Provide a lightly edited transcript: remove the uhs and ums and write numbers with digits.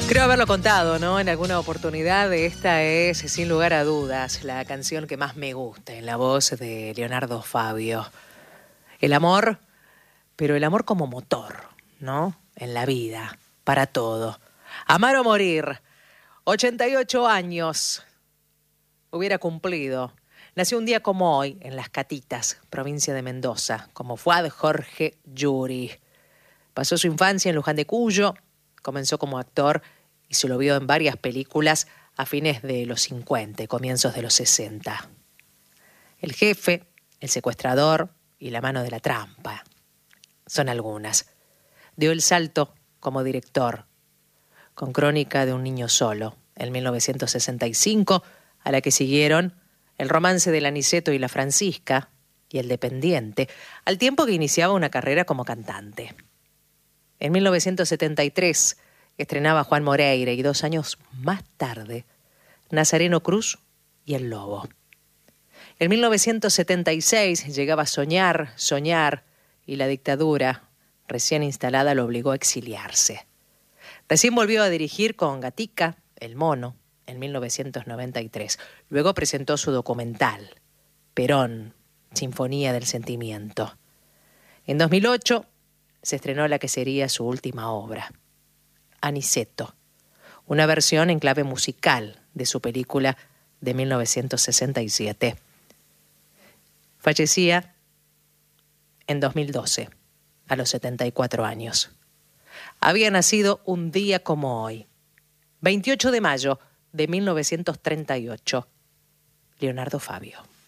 Creo haberlo contado, ¿no? En alguna oportunidad. Esta es, sin lugar a dudas, la canción que más me gusta en la voz de Leonardo Fabio. El amor, pero el amor como motor, ¿no? En la vida, para todo. Amar o morir. 88 años hubiera cumplido. Nació un día como hoy en Las Catitas, provincia de Mendoza, como Fuad Jorge Yuri. Pasó su infancia en Luján de Cuyo, comenzó como actor y se lo vio en varias películas a fines de los 50, comienzos de los 60. El jefe, El secuestrador y La mano de la trampa son algunas. Dio el salto como director, con Crónica de un niño solo, en 1965, a la que siguieron El romance del Aniceto y la Francisca y El dependiente, al tiempo que iniciaba una carrera como cantante. En 1973 estrenaba Juan Moreira y 2 años más tarde Nazareno Cruz y El Lobo. En 1976 llegaba Soñar, Soñar y la dictadura recién instalada lo obligó a exiliarse. Recién volvió a dirigir con Gatica, El Mono, en 1993. Luego presentó su documental, Perón, Sinfonía del Sentimiento. En 2008 se estrenó la que sería su última obra, Aniceto, una versión en clave musical de su película de 1967. Fallecía en 2012, a los 74 años. Había nacido un día como hoy, 28 de mayo de 1938, Leonardo Fabio.